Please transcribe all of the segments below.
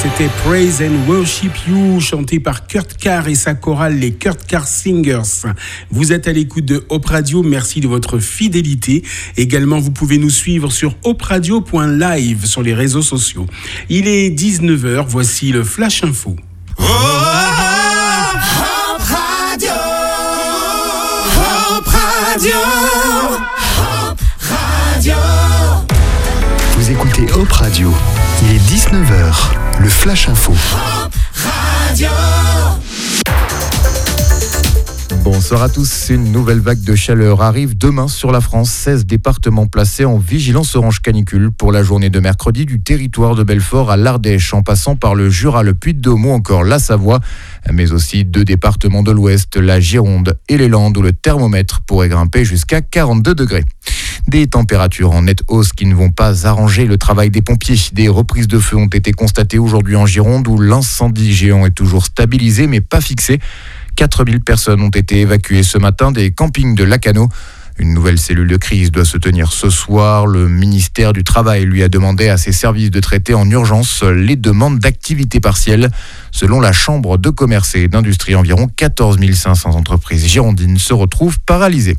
C'était Praise and Worship You, chanté par Kurt Carr et sa chorale, les Kurt Carr Singers. Vous êtes à l'écoute de Hope Radio, merci de votre fidélité. Également, vous pouvez nous suivre sur hoperadio.live sur les réseaux sociaux. Il est 19h, voici le Flash Info. Hope Radio, Hope Radio, Hope Radio. Vous écoutez Hope Radio, il est 19h, le Flash Info. Hope Radio. Bonsoir à tous, une nouvelle vague de chaleur arrive demain sur la France. 16 départements placés en vigilance orange canicule pour la journée de mercredi, du territoire de Belfort à l'Ardèche, en passant par le Jura, le Puy-de-Dôme ou encore la Savoie, mais aussi 2 départements de l'Ouest, la Gironde et les Landes, où le thermomètre pourrait grimper jusqu'à 42 degrés. Des températures en nette hausse qui ne vont pas arranger le travail des pompiers. Des reprises de feu ont été constatées aujourd'hui en Gironde, où l'incendie géant est toujours stabilisé mais pas fixé. 4000 personnes ont été évacuées ce matin des campings de Lacanau. Une nouvelle cellule de crise doit se tenir ce soir. Le ministère du Travail lui a demandé à ses services de traiter en urgence les demandes d'activité partielle. Selon la Chambre de commerce et d'industrie, environ 14 500 entreprises girondines se retrouvent paralysées.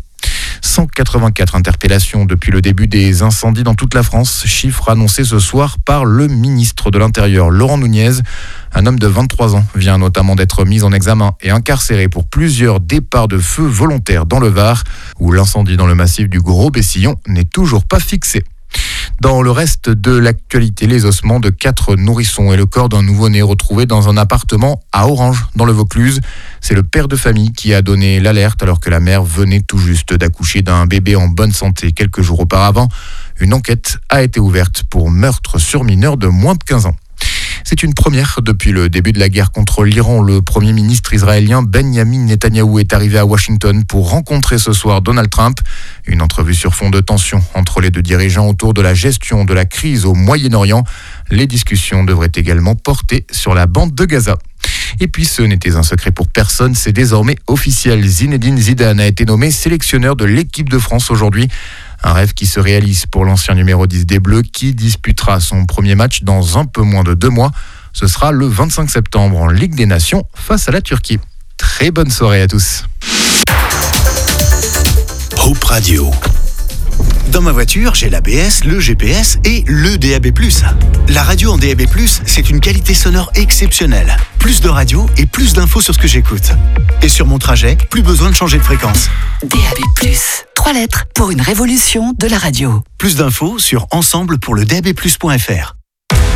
184 interpellations depuis le début des incendies dans toute la France, chiffre annoncé ce soir par le ministre de l'Intérieur, Laurent Nunez. Un homme de 23 ans vient notamment d'être mis en examen et incarcéré pour plusieurs départs de feu volontaires dans le Var, où l'incendie dans le massif du Gros-Bessillon n'est toujours pas fixé. Dans le reste de l'actualité, les ossements de 4 nourrissons et le corps d'un nouveau-né retrouvé dans un appartement à Orange, dans le Vaucluse. C'est le père de famille qui a donné l'alerte alors que la mère venait tout juste d'accoucher d'un bébé en bonne santé quelques jours auparavant. Une enquête a été ouverte pour meurtre sur mineur de moins de 15 ans. C'est une première depuis le début de la guerre contre l'Iran. Le Premier ministre israélien Benjamin Netanyahou est arrivé à Washington pour rencontrer ce soir Donald Trump. Une entrevue sur fond de tension entre les 2 dirigeants autour de la gestion de la crise au Moyen-Orient. Les discussions devraient également porter sur la bande de Gaza. Et puis ce n'était un secret pour personne, c'est désormais officiel. Zinedine Zidane a été nommé sélectionneur de l'équipe de France aujourd'hui. Un rêve qui se réalise pour l'ancien numéro 10 des Bleus qui disputera son premier match dans un peu moins de 2 mois. Ce sera le 25 septembre en Ligue des Nations face à la Turquie. Très bonne soirée à tous. Hope Radio. Dans ma voiture, j'ai l'ABS, le GPS et le DAB+. La radio en DAB+, c'est une qualité sonore exceptionnelle. Plus de radio et plus d'infos sur ce que j'écoute. Et sur mon trajet, plus besoin de changer de fréquence. DAB+, 3 lettres pour une révolution de la radio. Plus d'infos sur ensemble pour le DAB+.fr.